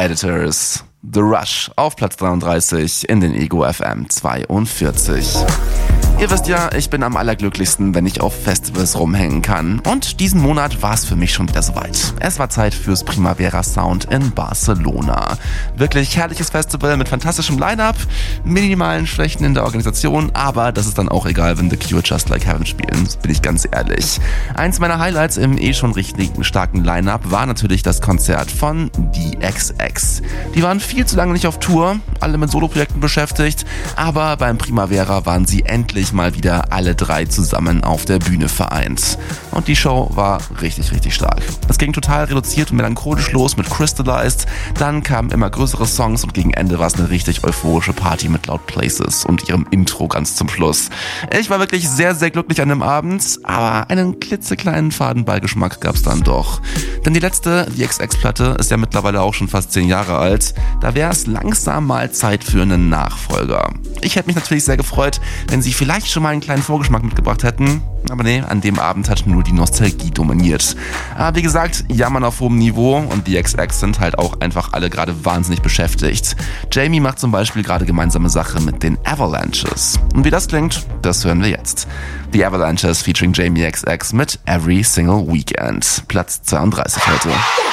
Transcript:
Editors. The Rush auf Platz 33 in den Ego FM 42. Ihr wisst ja, ich bin am allerglücklichsten, wenn ich auf Festivals rumhängen kann. Und diesen Monat war es für mich schon wieder soweit. Es war Zeit fürs Primavera Sound in Barcelona. Wirklich herrliches Festival mit fantastischem Line-Up, minimalen Schwächen in der Organisation, aber das ist dann auch egal, wenn The Cure Just Like Heaven spielen, bin ich ganz ehrlich. Eins meiner Highlights im schon richtig starken Line-Up war natürlich das Konzert von The XX. Die waren viel zu lange nicht auf Tour, alle mit Soloprojekten beschäftigt, aber beim Primavera waren sie endlich mal wieder alle drei zusammen auf der Bühne vereint. Und die Show war richtig, richtig stark. Es ging total reduziert und melancholisch los mit Crystallized, dann kamen immer größere Songs und gegen Ende war es eine richtig euphorische Party mit Loud Places und ihrem Intro ganz zum Schluss. Ich war wirklich sehr, sehr glücklich an dem Abend, aber einen klitzekleinen Fadenbeigeschmack gab's dann doch. Denn die letzte The XX-Platte ist ja mittlerweile auch schon fast 10 Jahre alt, da wäre es langsam mal Zeit für einen Nachfolger. Ich hätte mich natürlich sehr gefreut, wenn sie vielleicht schon mal einen kleinen Vorgeschmack mitgebracht hätten. Aber nee, an dem Abend hat nur die Nostalgie dominiert. Aber wie gesagt, jammern auf hohem Niveau und die XX sind halt auch einfach alle gerade wahnsinnig beschäftigt. Jamie macht zum Beispiel gerade gemeinsame Sache mit den Avalanches. Und wie das klingt, das hören wir jetzt. The Avalanches featuring Jamie XX mit Every Single Weekend. Platz 32 heute.